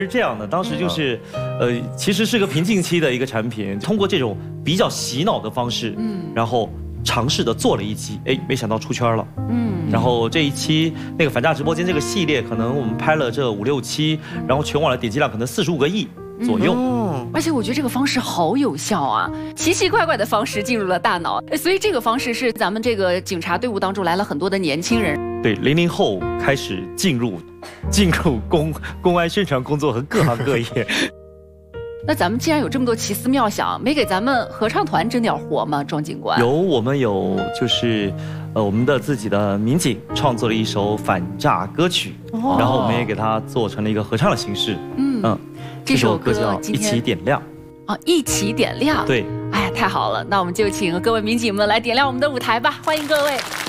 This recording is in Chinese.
是这样的，当时就是，其实是个瓶颈期的一个产品，通过这种比较洗脑的方式，然后尝试的做了一期，哎，没想到出圈了，然后这一期那个反诈直播间这个系列，可能我们拍了这5、6期，然后全网的点击量可能45个亿左右。 而且我觉得这个方式好有效啊，奇奇怪怪的方式进入了大脑，所以这个方式是咱们这个警察队伍当中来了很多的年轻人。 对，00后开始进入公安宣传工作和各行各业。 那咱们既然有这么多奇思妙想，没给咱们合唱团整点活吗？庄警官？ 我们有就是，我们的自己的民警创作了一首反诈歌曲，然后我们也给它做成了一个合唱的形式。这首歌叫《一起点亮》。 啊，一起点亮。 对。 哎呀，太好了！那我们就请各位民警们来点亮我们的舞台吧，欢迎各位。